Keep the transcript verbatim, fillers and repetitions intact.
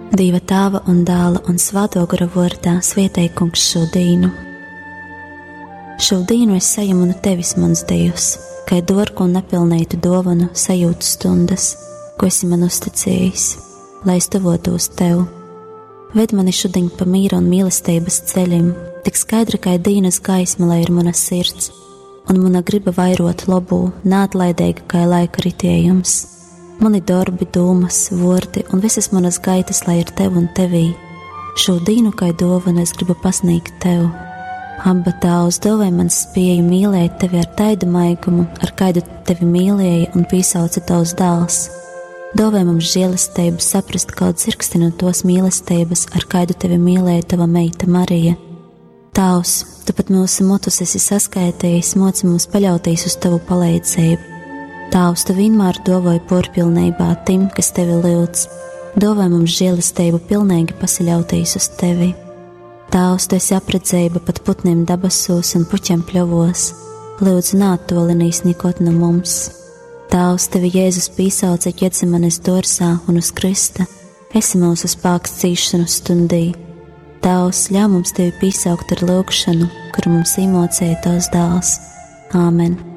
Dieva Tēva un Dēla un Svētā gara vārdā svētī Kungs šo dienu. Šo dienu es saņemu no Tevis, mans Dievs, kā dārgu un nepilnītu dāvanu sajūtu stundas, ko esi man uzticējis, lai es tuvotos Tev. Ved mani šodien pa mīra un mīlestības ceļiem, tik skaidra kā dienas gaisma, lai ir mana sirds, un mana griba vairot labu, neatlaidīga kā laika ritējums. Mani darbi, domas, vārdi un visas manas gaitas, lai ir Tev un Tevī. Šo dienu kā dāvanu es gribu pasniegt Tev. Abba Tēvs, dāvāj man spēju mīlēt Tevi ar taidu maigumu, ar kādu Tevi mīlēja un piesauca Tavs dēls. Dāvāj mums žēlastību saprast kaut dzirksti no tos mīlestības, ar kādu Tevi mīlēja Tava meita Marija. Tavs, Tu pat mūsu motus esi saskaitījis, moci mums paļauties uz Tavu palīdzību. Tavs, Tu vienmēr dāvāj porpilnībā tim, kas Tevi lūdz. Dāvāj mums žēlastību pilnīgi pasaļauties uz Tevi. Tavs, Tu esi apredzēba pat putniem dabasos un puķiem pļovos. Lūdzu, neattolinīs nekot no mums. Tavs, Tevi Jēzus piesauca Ģetsemanes dārzā un uz krista. Esi mūsu spēks cīšanu stundī. Tavs, ļauj mums Tevi piesaukt ar lūgšanu, kuru mums iemācīja Tavs dēls. Āmen.